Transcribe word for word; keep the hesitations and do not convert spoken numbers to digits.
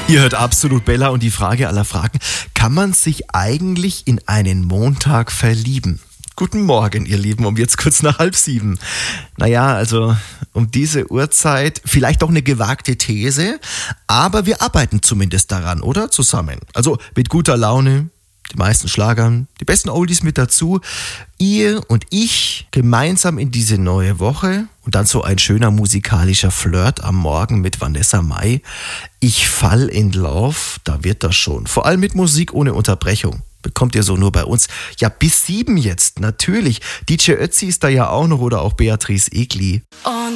Ihr hört Absolut Bella und die Frage aller Fragen. Kann man sich eigentlich in einen Montag verlieben? Guten Morgen, ihr Lieben, um jetzt kurz nach halb sieben. Naja, also um diese Uhrzeit vielleicht doch eine gewagte These, aber wir arbeiten zumindest daran, oder? Zusammen. Also mit guter Laune, die meisten Schlagern, die besten Oldies mit dazu. Ihr und ich gemeinsam in diese neue Woche und dann so ein schöner musikalischer Flirt am Morgen mit Vanessa Mai. Ich fall in love, da wird das schon. Vor allem mit Musik ohne Unterbrechung. Bekommt ihr so nur bei uns. Ja, bis sieben jetzt, natürlich. D J Ötzi ist da ja auch noch oder auch Beatrice Egli. Und